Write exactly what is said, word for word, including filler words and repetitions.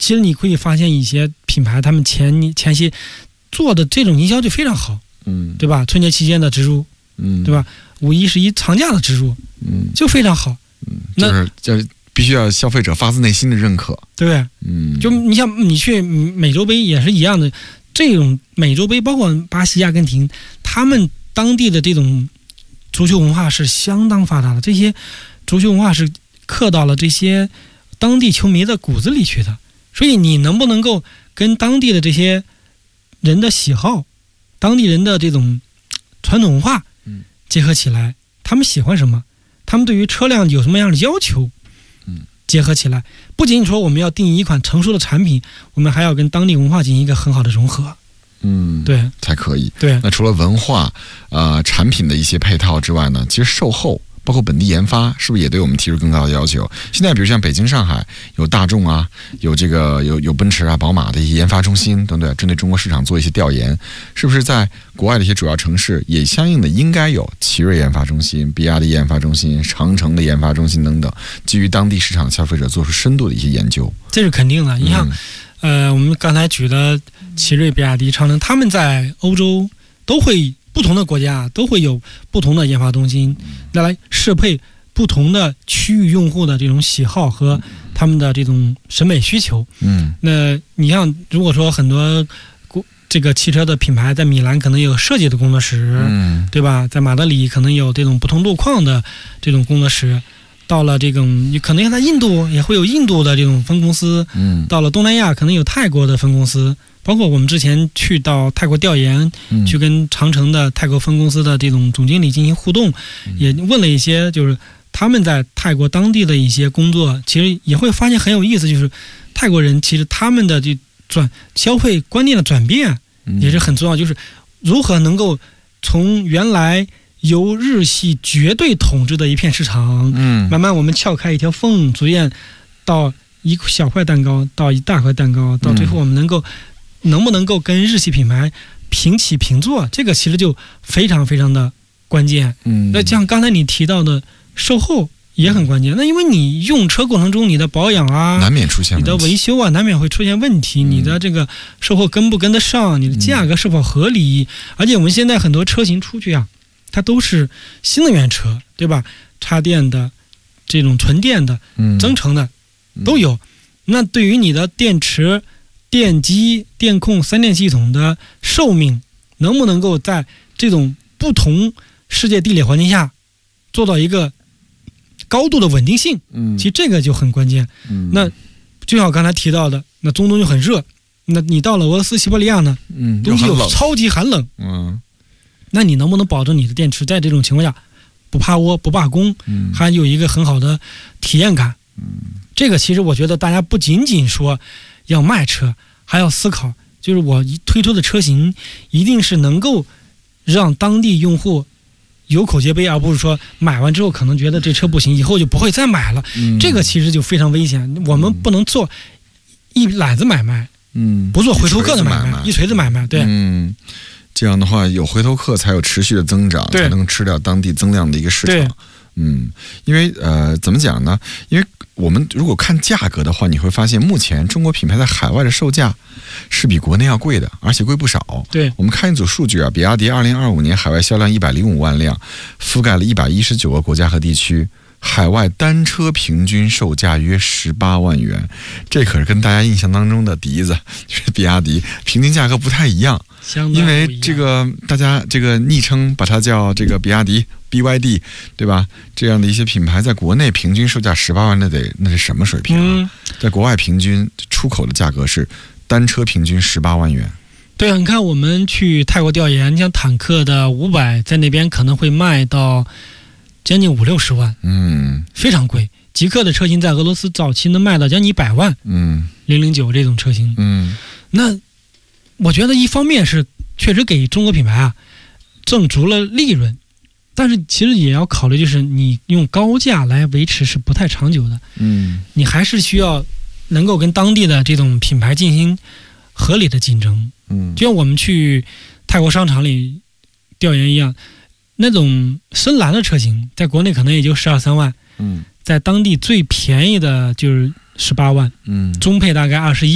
其实你可以发现一些品牌他们前前期做的这种营销就非常好， 嗯， 对吧？春节期间的植入， 嗯， 对吧？五一、十一长假的植入， 嗯， 就非常好， 嗯，就是就是必须要消费者发自内心的认可， 对不对？ 嗯， 就你像你去美洲杯也是一样的，这种美洲杯包括巴西、阿根廷，他们当地的这种足球文化是相当发达的，这些足球文化是刻到了这些当地球迷的骨子里去的，所以你能不能够跟当地的这些人的喜好、当地人的这种传统文化结合起来，他们喜欢什么，他们对于车辆有什么样的要求，结合起来，不仅仅说我们要定义一款成熟的产品，我们还要跟当地文化进行一个很好的融合， 嗯， 对， 才可以。 对， 那除了文化、呃产品的一些配套之外呢，其实售后包括本地研发，是不是也对我们提出更高的要求？现在比如像北京、上海有大众啊，有这个有有奔驰啊、宝马的一些研发中心等等，针对中国市场做一些调研，是不是在国外的一些主要城市也相应的应该有奇瑞研发中心、比亚迪研发中心、长城的研发中心等等，基于当地市场消费者做出深度的一些研究？ 这是肯定的。你像， 嗯、 呃，我们刚才举的奇瑞、比亚迪、长城，他们在欧洲都会。不同的国家都会有不同的研发中心，来适配不同的区域用户的这种喜好和他们的这种审美需求。 嗯， 那你像如果说很多这个汽车的品牌在米兰可能有设计的工作室， 嗯， 对吧？在马德里可能有这种不同路况的这种工作室，到了这种你可能在印度也会有印度的这种分公司， 嗯，到了东南亚可能有泰国的分公司。包括我们之前去到泰国调研， 嗯、 去跟长城的泰国分公司的这种总经理进行互动， 嗯、 也问了一些，就是他们在泰国当地的一些工作，其实也会发现很有意思，就是泰国人其实他们的这转消费观念的转变也是很重要，就是如何能够从原来由日系绝对统治的一片市场， 嗯， 慢慢我们撬开一条缝，逐渐到一小块蛋糕，到一大块蛋糕，到最后我们能够。能不能够跟日系品牌平起平坐，这个其实就非常非常的关键。 嗯， 那像刚才你提到的售后也很关键。那因为你用车过程中，你的保养啊， 难免出现问题， 你的维修啊，难免会出现问题。 嗯、 你的这个售后跟不跟得上，你的价格是否合理？嗯、而且我们现在很多车型出去啊，它都是新能源车，对吧？插电的、这种纯电的、 嗯、 增程的都有。 嗯、 那对于你的电池、电机、电控三电系统的寿命，能不能够在这种不同世界地理环境下做到一个高度的稳定性？ 嗯， 其实这个就很关键。 嗯， 那就像我刚才提到的，那中东就很热，那你到了俄罗斯、西伯利亚呢， 嗯， 冬季又超级寒冷， 嗯， 那你能不能保证你的电池在这种情况下不趴窝、不罢工， 嗯， 还有一个很好的体验感？ 嗯， 这个其实我觉得大家不仅仅说要卖车，还要思考，就是我推出的车型一定是能够让当地用户有口皆碑，而不是说买完之后可能觉得这车不行，以后就不会再买了。 嗯、 这个其实就非常危险。我们不能做一揽子买卖， 嗯， 不做回头客的买卖，一锤子买卖，对， 嗯，这样的话有回头客才有持续的增长，才能吃掉当地增量的一个市场。嗯，因为呃，怎么讲呢？因为我们如果看价格的话，你会发现目前中国品牌在海外的售价是比国内要贵的，而且贵不少。 对， 我们看一组数据啊，比亚迪二零二五年海外销量一百零五万辆，覆盖了一百一十九个国家和地区，海外单车平均售价约十八万元，这可是跟大家印象当中的笛子就是比亚迪平均价格不太一样。因为这个大家这个昵称把它叫这个比亚迪 B Y D， 对吧？这样的一些品牌在国内平均售价十八万，那得那是什么水平啊？嗯、在国外平均出口的价格是单车平均十八万元。 对啊，你看我们去泰国调研，你像坦克的五百在那边可能会卖到将近五六十万， 嗯， 非常贵。极客的车型在俄罗斯早期能卖到将近一百万， 嗯， 零零九这种车型， 嗯， 那。我觉得一方面是确实给中国品牌啊挣足了利润，但是其实也要考虑，就是你用高价来维持是不太长久的。 嗯， 你还是需要能够跟当地的这种品牌进行合理的竞争。 嗯， 就像我们去泰国商场里调研一样，那种深蓝的车型在国内可能也就十二三万， 嗯， 在当地最便宜的就是十八万， 嗯， 中配大概二十一。